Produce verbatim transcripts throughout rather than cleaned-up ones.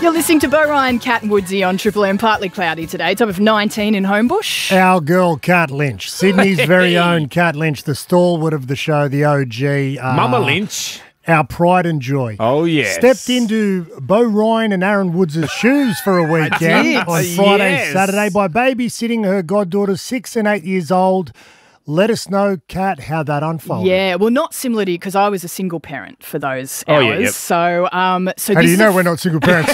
You're listening to Bo Ryan, Cat and Woodsy on Triple M. Partly cloudy today. Top of nineteen in Homebush. Our girl, Kat Lynch. Sydney's very own Kat Lynch, the stalwart of the show, the O G. Uh, Mama Lynch. Our pride and joy. Oh, yes. Stepped into Bo Ryan and Aaron Woods' shoes for a weekend did. on Friday, Yes. Saturday by babysitting her goddaughters, six and eight years old. Let us know, Kat, how that unfolded. Yeah, well, not similar to you because I was a single parent for those Oh, hours. yeah, yep. So, um, so How this do you is know a we're not single parents?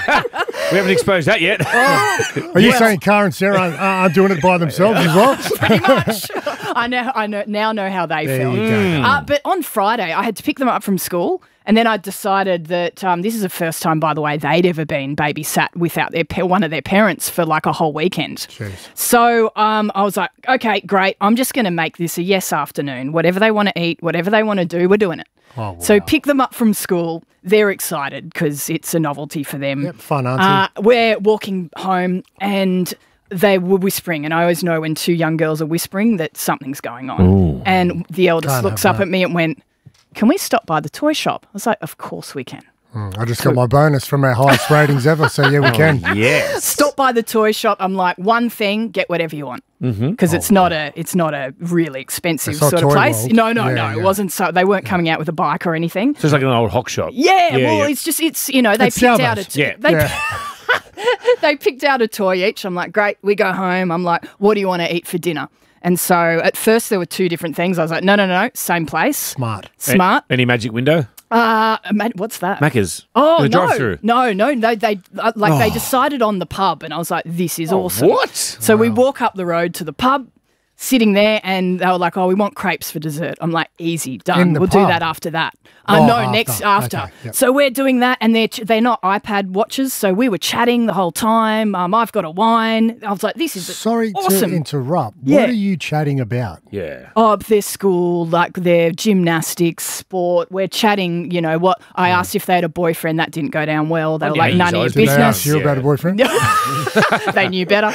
We haven't exposed that yet. Are you saying Cara and Sarah aren't, aren't doing it by themselves as well? pretty much. I know. I know now. Know how they There felt. you go. Uh, but on Friday, I had to pick them up from school, and then I decided that um, this is the first time, by the way, they'd ever been babysat without their pa- one of their parents for like a whole weekend. Jeez. So um, I was like, okay, great. I'm just going to make this a yes afternoon. Whatever they want to eat, whatever they want to do, we're doing it. Oh, wow. So pick them up from school. They're excited because it's a novelty for them. Yep, fun, auntie. Uh, we're walking home and they were whispering, and I always know when two young girls are whispering that something's going on. Ooh. And the eldest Can't looks have up that. at me and went, "Can we stop by the toy shop?" I was like, "Of course we can." I just got my bonus from our highest ratings ever, so yeah, we can. Yes. Stop by the toy shop. I'm like, one thing, get whatever you want, because it's not a it's not a really expensive It's not sort of Toy place. World. No, no, Yeah, no. yeah. It wasn't so. They weren't coming out with a bike or anything. So it's like an old hock shop. Yeah, Yeah, well, yeah. it's just it's you know they It's picked out a Salvos. t- Yeah. they Yeah. they picked out a toy each. I'm like, great. We go home. I'm like, what do you want to eat for dinner? And so at first there were two different things. I was like, no, no, no, same place. Smart. Smart. A- Any magic window? Uh, mate, what's that? Macca's. Oh The no, drive-through. no, no, no. They uh, like they decided on the pub, and I was like, this is awesome. What? So we walk up the road to the pub, sitting there, and they were like, "Oh, we want crepes for dessert." I'm like, "Easy, In done. the We'll do pub? that after that." Uh, Oh, no, after. next after. Okay, yep. So we're doing that, and they're ch- they're not iPad watches, so we were chatting the whole time. Um, I've got a wine. I was like, "This is Sorry awesome." to interrupt. Yeah. What are you chatting about? Yeah. Oh, their school, like their gymnastics, sport. We're chatting, you know, what I asked if they had a boyfriend. That didn't go down well. They Oh, were yeah, like, you none of your guys Did they Business. ask you about a boyfriend? They knew better.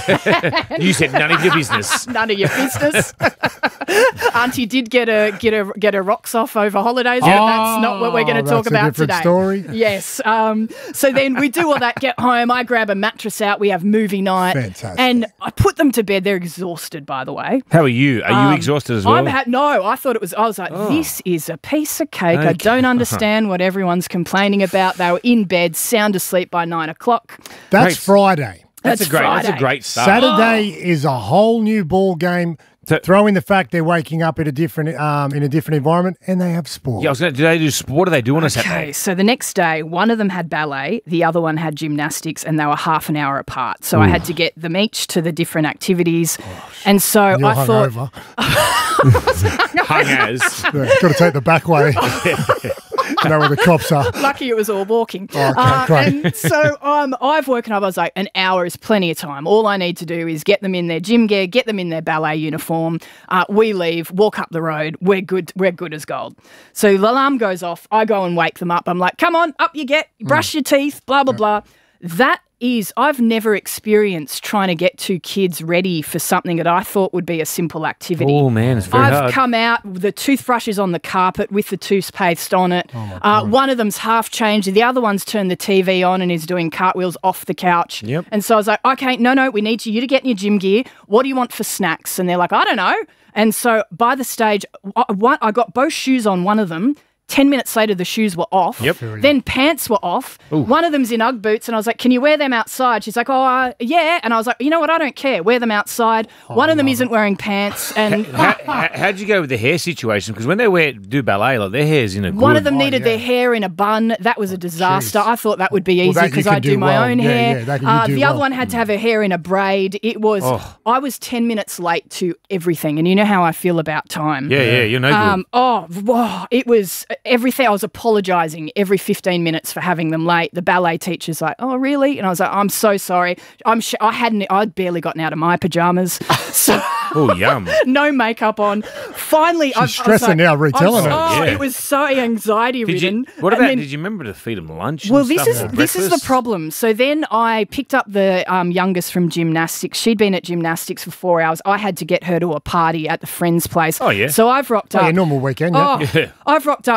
You said none of your business. None of your business. Auntie did get a get a get her rocks off over holidays, but that's not what we're going to Oh, talk that's a about different today. story. Yes. Um, so then we do all that. Get home. I grab a mattress out. We have movie night. Fantastic. And I put them to bed. They're exhausted, by the way. How are you? Are you Um, exhausted as well? I'm ha- no, I thought it was. I was like, this is a piece of cake. I Okay. don't understand what everyone's complaining about. They were in bed, sound asleep by nine o'clock. That's Great. Friday. that's, That's a great. That's a Friday. great start. Saturday is a whole new ball game. So- Throw in the fact they're waking up at a different um, in a different environment, and they have sport. Yeah, I was going to. Do they do sport? What do they do on a Okay, Saturday? so the next day, one of them had ballet, the other one had gymnastics, and they were half an hour apart. So I had to get them each to the different activities. and so You're I thought, hungover. Hung as. Yeah, got to take the back way. You know where the cops are. lucky it was all walking. Oh, okay, great. And so um, I've woken up, I was like, an hour is plenty of time. All I need to do is get them in their gym gear, get them in their ballet uniform. Uh, we leave, walk up the road. We're good. We're good as gold. So the alarm goes off. I go and wake them up. I'm like, come on, up you get. Brush your teeth, blah, blah, blah. That is, I've never experienced trying to get two kids ready for something that I thought would be a simple activity. Oh man, it's very I've hard. come out, the toothbrush is on the carpet with the toothpaste on it. Oh uh, one of them's half changed. The other one's turned the T V on and is doing cartwheels off the couch. Yep. And so I was like, okay, no, no, we need you to get in your gym gear. What do you want for snacks? And they're like, I don't know. And so by the stage, I, one, I got both shoes on one of them. Ten minutes later, the shoes were off. Yep. Then pants were off. One of them's in Ugg boots, and I was like, "Can you wear them outside?" She's like, "Oh, uh, yeah." And I was like, "You know what? I don't care. Wear them outside." One of them isn't wearing pants, and How, how, how'd you go with the hair situation? Because when they wear do ballet, like their hair's in a good. one of them Oh, needed yeah. their hair in a bun. That was a disaster. jeez. I thought that would be Well, easy that you because can I do, do my well. own Yeah, hair. yeah, that you uh, do the other well. one had to have her hair in a braid. It was. Oh. I was ten minutes late to everything, and you know how I feel about time. Yeah, yeah, you're no good. Um, oh, whoa, it was everything. I was apologising every fifteen minutes for having them late. The ballet teacher's like, "Oh, really?" And I was like, "I'm so sorry. I'm. Sh- I hadn't. I'd barely gotten out of my pajamas, so oh, yum. no makeup on. Finally, She's I, stressing I was like, now, retelling I'm, it. Oh, Yeah. it was so anxiety Did ridden. you, what And about? then- did you remember to feed them lunch? well, and this stuff is or this is the breakfast? problem. So then I picked up the um, youngest from gymnastics. She'd been at gymnastics for four hours. I had to get her to a party at the friend's place. Oh, yeah. So I've rocked Oh, up. yeah, normal weekend, yeah. Oh, Yeah. I've rocked up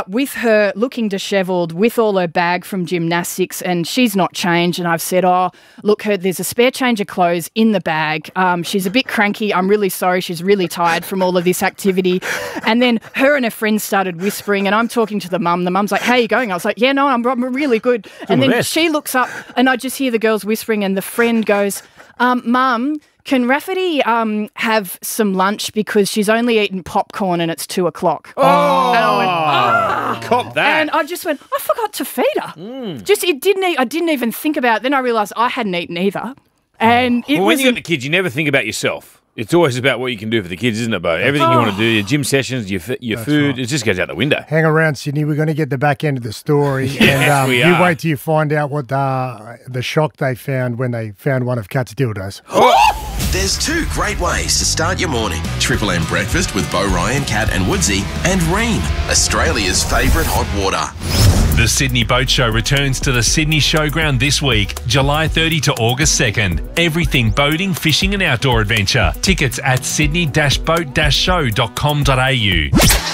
up with her looking dishevelled with all her bag from gymnastics, and she's not changed. And I've said, oh, look, her, there's a spare change of clothes in the bag. Um, she's a bit cranky. I'm really sorry. She's really tired from all of this activity. And then her and her friends started whispering, and I'm talking to the mum. The mum's like, how are you going? I was like, yeah, no, I'm, I'm really good. And then she looks up, and I just hear the girls whispering, and the friend goes, um, Mum, can Rafferty um, have some lunch because she's only eaten popcorn and it's two o'clock? Oh, and I went, ah. Cop that. And I just went, I forgot to feed her. Mm. Just it didn't. I didn't even think about it. Then I realised I hadn't eaten either. And it well, was when you got the kids, you never think about yourself. It's always about what you can do for the kids, isn't it, Bo? Everything you want to do, your gym sessions, your your food, right. It just goes out the window. Hang around, Sydney. We're going to get the back end of the story. Yes, and um, we you are. wait till you find out what the, the shock they found when they found one of Kat's dildos. Oh. There's two great ways to start your morning. Triple M Breakfast with Bo Ryan, Kat and Woodsy, and Ream, Australia's favourite hot water. The Sydney Boat Show returns to the Sydney Showground this week, July thirtieth to August second. Everything boating, fishing and outdoor adventure. Tickets at sydney dash boat dash show dot com dot a u.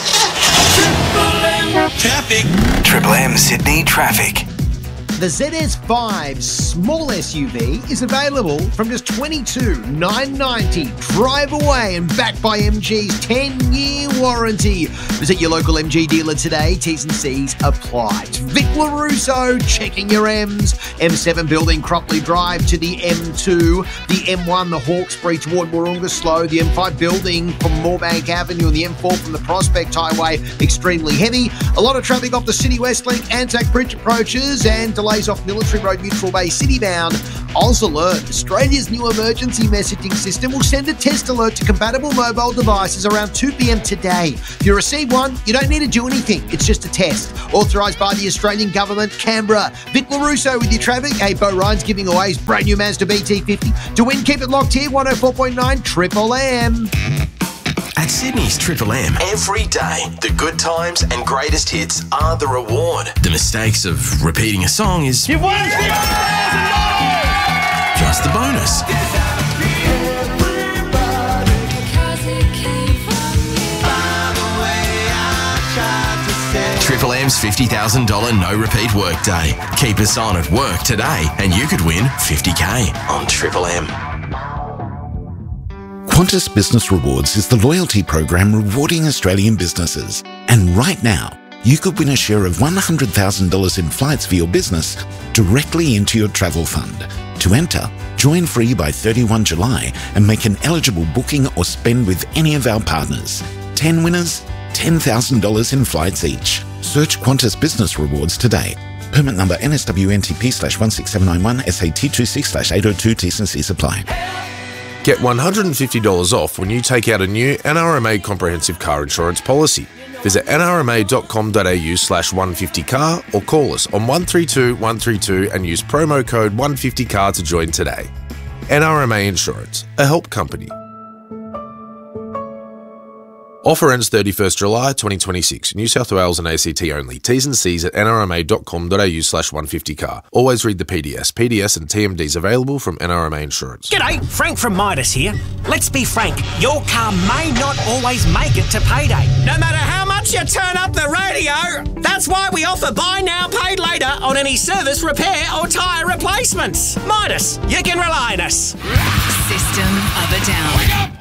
Traffic. Triple M Sydney traffic. The Z S five small S U V is available from just twenty-two thousand nine hundred ninety dollars. Drive away and backed by M G's ten-year warranty. Visit your local M G dealer today. T's and C's apply. It's Vic LaRusso checking your M's. M seven building Cropley Drive to the M two. The M one, the Hawkesbury toward Warunga slow. The M five building from Moorbank Avenue and the M four from the Prospect Highway extremely heavy. A lot of traffic off the City West Link, Anzac Bridge approaches and delays off Military Road Neutral Bay City bound. Oz Alert, Australia's new emergency messaging system, will send a test alert to compatible mobile devices around two p.m. today. If you receive one, you don't need to do anything. It's just a test. Authorised by the Australian Government, Canberra. Vic LaRusso with your traffic. Hey, Bo Ryan's giving away his brand new Mazda B T fifty. To win, keep it locked here, one oh four point nine Triple M. At Sydney's Triple M, every day, the good times and greatest hits are the reward. The mistakes of repeating a song is You've won fifty thousand dollars! Just the bonus. Triple M's fifty thousand dollars no repeat workday. Keep us on at work today and you could win fifty K on Triple M. Qantas Business Rewards is the loyalty program rewarding Australian businesses. And right now, you could win a share of one hundred thousand dollars in flights for your business directly into your travel fund. To enter, join free by thirty-first of July and make an eligible booking or spend with any of our partners. ten winners, ten thousand dollars in flights each. Search Qantas Business Rewards today. Permit number N S W N T P slash one six seven nine one S A T two six slash eight oh two T's and C's apply. Get one hundred fifty dollars off when you take out a new N R M A comprehensive car insurance policy. Visit n r m a dot com dot a u slash one fifty car or call us on one three two one three two and use promo code one fifty car to join today. N R M A Insurance, a help company. Offer ends thirty-first of July twenty twenty-six. New South Wales and A C T only. T's and C's at n r m a dot com dot a u slash one fifty car. Always read the P D S. P D S and T M Ds available from N R M A Insurance. G'day, Frank from Midas here. Let's be frank, your car may not always make it to payday. No matter how much you turn up the radio. That's why we offer buy now, pay later on any service, repair or tyre replacements. Midas, you can rely on us. System of a Down.